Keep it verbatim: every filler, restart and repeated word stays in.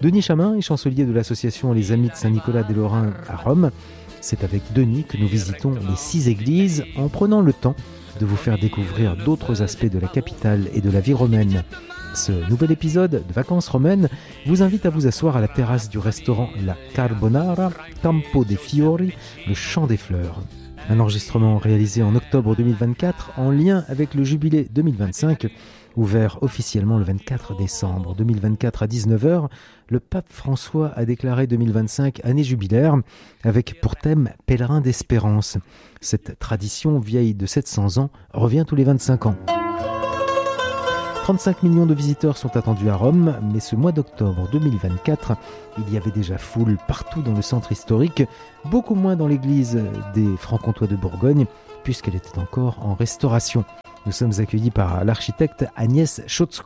Denis Chamin est chancelier de l'association Les Amis de Saint-Nicolas des Lorrains à Rome. C'est avec Denis que nous visitons les six églises en prenant le temps de vous faire découvrir d'autres aspects de la capitale et de la vie romaine. Ce nouvel épisode de Vacances romaines vous invite à vous asseoir à la terrasse du restaurant La Carbonara, Campo dei Fiori, le Champ des Fleurs. Un enregistrement réalisé en octobre deux mille vingt-quatre en lien avec le jubilé deux mille vingt-cinq, ouvert officiellement le vingt-quatre décembre deux mille vingt-quatre à dix-neuf heures. Le pape François a déclaré deux mille vingt-cinq année jubilaire avec pour thème « Pèlerin d'espérance ». Cette tradition vieille de sept cents ans revient tous les vingt-cinq ans. trente-cinq millions de visiteurs sont attendus à Rome, mais ce mois d'octobre deux mille vingt-quatre, il y avait déjà foule partout dans le centre historique, beaucoup moins dans l'église des Francs-Comtois de Bourgogne, puisqu'elle était encore en restauration. Nous sommes accueillis par l'architecte Agnès Schotzko.